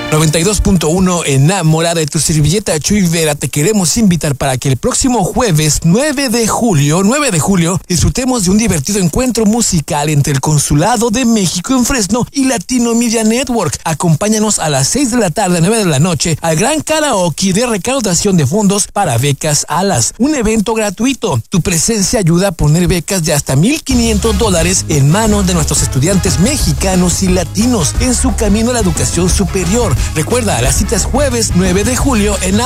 92.1 Enamorada de tu servilleta Chuy Vera. Te queremos invitar para que el próximo jueves 9 de julio, disfrutemos de un divertido encuentro musical entre el Consulado de México en Fresno y Latino Media Network. Acompáñanos a las 6 de la tarde a 9 de la noche al gran karaoke de recaudación de fondos para Becas Alas, un evento gratuito. Tu presencia ayuda a poner becas de hasta $1,500 en manos de nuestros estudiantes mexicanos y latinos en su camino a la educación superior. Recuerda, la cita es jueves 9 de julio en